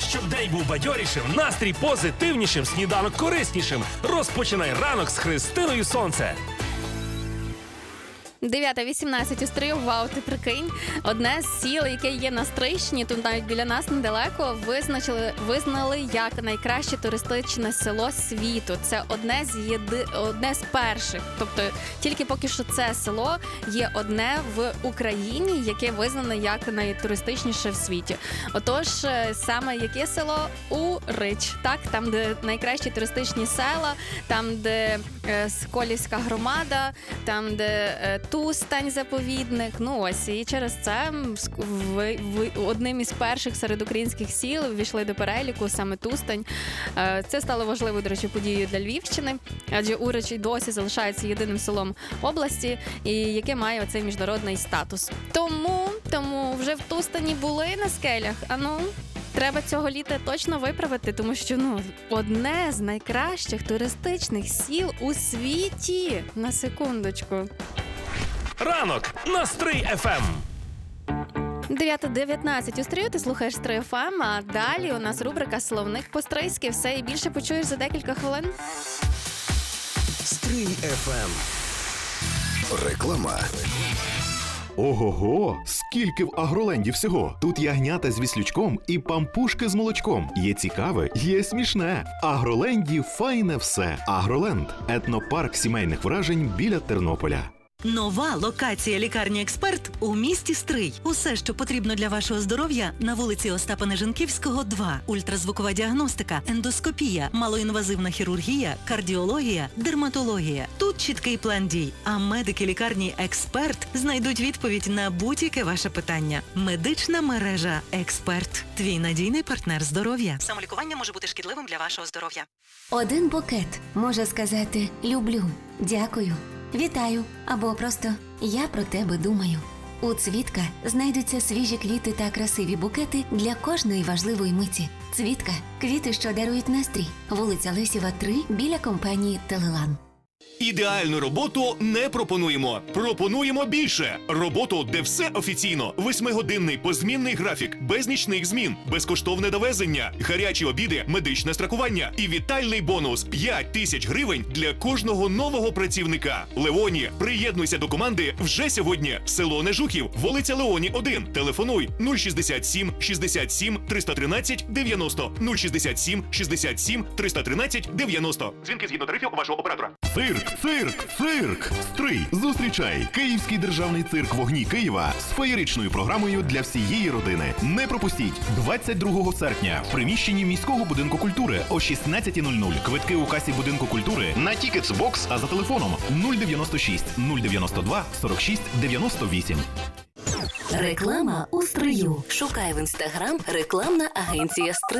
Щоб день був бадьорішим, настрій позитивнішим, сніданок кориснішим. Розпочинай ранок з Христиною Сонце. 9:18 у Стрию. Вау, ти прикинь. Одне з сіл, яке є на Стрийщині, тут навіть біля нас недалеко, визнали як найкраще туристичне село світу. Це одне з перших. Тобто тільки поки що це село є одне в Україні, яке визнане як найтуристичніше в світі. Отож, саме яке село? Урич. Так, там, де найкращі туристичні села, там, де Сколівська громада, там, де Тустань заповідник. Ну ось, і через це одним із перших серед українських сіл ввійшли до переліку саме Тустань. Це стало важливою, до речі, подією для Львівщини, адже Урич і досі залишається єдиним селом області, і яке має оцей міжнародний статус. Тому вже в Тустані були на скелях, треба цього літа точно виправити, тому що, одне з найкращих туристичних сіл у світі. На секундочку. Ранок на Стрий ФМ. 9:19 у Стрию, ти слухаєш Стрий ФМ, а далі у нас рубрика «Словник по-стрийськи». Все і більше почуєш за декілька хвилин. Стрий ФМ. Реклама. Ого-го! Скільки в Агроленді всього! Тут ягнята з віслючком і пампушки з молочком. Є цікаве, є смішне. В Агроленді файне все. Агроленд – етнопарк сімейних вражень біля Тернополя. Нова локація лікарні «Експерт» у місті Стрий. Усе, що потрібно для вашого здоров'я, на вулиці Остапа Нежанківського, 2. Ультразвукова діагностика, ендоскопія, малоінвазивна хірургія, кардіологія, дерматологія. Тут чіткий план дій. А медики лікарні «Експерт» знайдуть відповідь на будь-яке ваше питання. Медична мережа «Експерт». Твій надійний партнер здоров'я. Самолікування може бути шкідливим для вашого здоров'я. Один букет може сказати «люблю», «дякую», «вітаю» або просто «я про тебе думаю». У «Цвітка» знайдуться свіжі квіти та красиві букети для кожної важливої миті. «Цвітка» – квіти, що дарують настрій. Вулиця Лесєва, 3, біля компанії «Телелан». Ідеальну роботу не пропонуємо. Пропонуємо більше. Роботу, де все офіційно. 8-годинний позмінний графік, без нічних змін, безкоштовне довезення, гарячі обіди, медичне страхування і вітальний бонус 5 тисяч гривень для кожного нового працівника. Леоні, приєднуйся до команди вже сьогодні. Село Нежухів, вулиця Леоні, 1. Телефонуй 067 67 313 90 067 67 313 90. Дзвінки згідно тарифів вашого оператора. Цирк! Стрий! Зустрічай! Київський державний цирк «Вогні Києва» з феєричною програмою для всієї родини. Не пропустіть! 22 серпня в приміщенні міського будинку культури о 16:00. Квитки у касі будинку культури на Tickets.Box, а за телефоном 096 092 46 98. Реклама у Стрию. Шукай в Інстаграм рекламна агенція «Стрий».